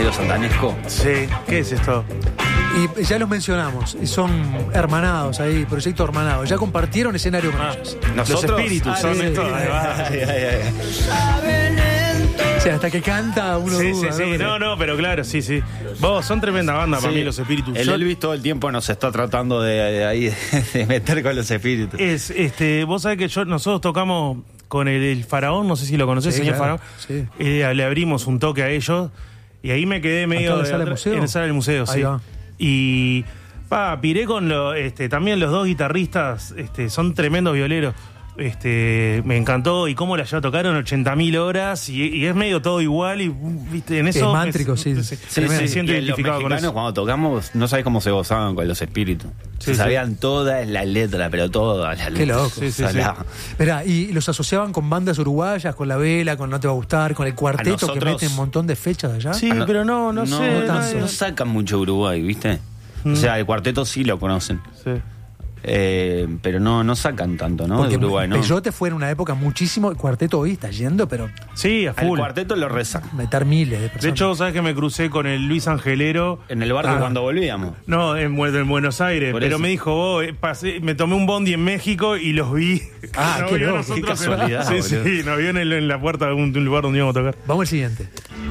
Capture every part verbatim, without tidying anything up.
medio santanesco. Sí, ¿qué es esto? Y ya los mencionamos, y son hermanados ahí, proyecto hermanado. Ya compartieron escenario con Ah, ellos. Los espíritus Ah, son sí. estos. Ahí va. Ay, ay, ay. O sea, hasta que canta uno Sí, duda, sí, sí. ¿no? No, no, pero claro, sí, sí. Vos, son tremenda banda para Sí. mí, los espíritus. El Yo- Elvis todo el tiempo nos está tratando de, de, ahí, de, de meter con los espíritus. Es, este, vos sabés que yo, nosotros tocamos con el, el Faraón, no sé si lo conocés, Sí, señor claro, Faraón. sí. Eh, le abrimos un toque a ellos y ahí me quedé medio ¿Acá en la de sala del atrás- museo? en la sala del museo, Ahí sí. va. Y pa, piré con lo, este, también los dos guitarristas, este, son tremendos violeros. Este, me encantó y cómo la ya tocaron ochenta mil horas y, y es medio todo igual y viste en eso Es mántrico, me- sí. me- Sí, se- me sí, siento y los identificado con mexicanos eso. cuando tocamos no sabés cómo se gozaban con los espíritus. Sí, se sí. sabían todas las letras, pero todas las letras. Qué loco. Sí, sí, Salado. Esperá, y los asociaban con bandas uruguayas, con La Vela, con No Te Va a Gustar, con el cuarteto que nosotros- mete un montón de fechas allá. Sí, Ah, no- pero no, no, no, sé. no, tanto. no sacan mucho Uruguay, ¿viste? Mm. O sea, el cuarteto sí lo conocen. Sí. Eh, pero no, no sacan tanto, ¿no? Porque De Uruguay, ¿no? Peyote fue en una época muchísimo, el cuarteto hoy está yendo, pero Sí, a Al full. cuarteto lo rezan. meter miles de personas. De hecho, ¿sabes que me crucé con el Luis Angelero? En el barco Ah. cuando volvíamos. No, en, Bu- en Buenos Aires. Por Pero eso. me dijo, vos, eh, pasé, me tomé un bondi en México y los vi. Ah, Nos qué vio a loco, nosotros qué casualidad, en- Sí, boludo. sí, nos vio en, el- en la puerta de un, de un lugar donde íbamos a tocar. Vamos al siguiente.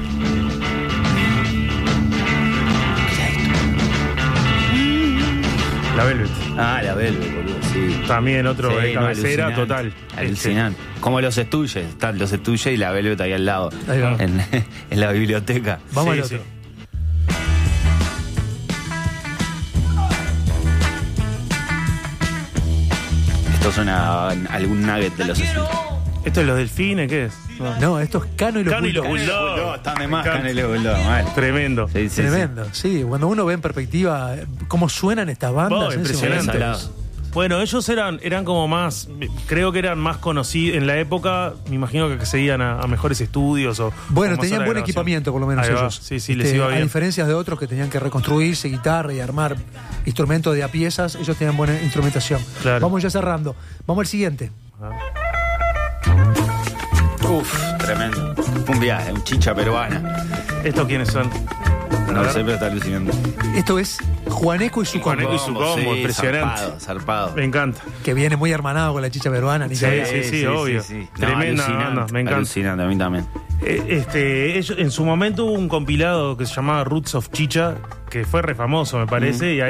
La Velvet. Ah, la Velvet, boludo, sí. También otro Sí, de no, cabecera alucinante. total. Alucinante. Como los Estuyes, están los Estuyes y la Velvet ahí al lado. Ahí va. En, en la biblioteca. Vamos Sí, al sí. otro. Esto suena a algún nugget de los Estuyes. ¿Esto es los delfines? ¿Qué es? No. No, esto es Cano y los Cano y los Bulldogs. Bulldogs. Bulldog, están de Me más encanta. Canelo Bulldog, mal. Tremendo. Sí, sí, sí. Tremendo, sí. Cuando uno ve en perspectiva eh, cómo suenan estas bandas. Oh, en ese impresionante. momento. Bueno, ellos eran, eran como más, creo que eran más conocidos en la época, me imagino que seguían a, a mejores estudios o... Bueno, o más tenían horas de buen grabación. equipamiento, por lo menos Ahí va. ellos. Sí, sí, Este, les iba A bien. diferencia de otros que tenían que reconstruirse guitarra y armar instrumentos de a piezas, ellos tenían buena instrumentación. Claro. Vamos ya cerrando. Vamos al siguiente. Uf, tremendo. Un viaje, un chicha peruana. ¿Estos quiénes son? No sé, pero está alucinando. Esto es Juaneco y su combo, Juaneco y su combo, impresionante. Zarpado, zarpado. Me encanta. que viene muy hermanado con la chicha peruana. Ni Sí, que sí, sí, obvio. Tremenda alucinante, banda, me encanta. Alucinante, a mí también. Eh, Este, ellos- en su momento hubo un compilado que se llamaba Roots of Chicha, que fue re famoso, me parece, y ahí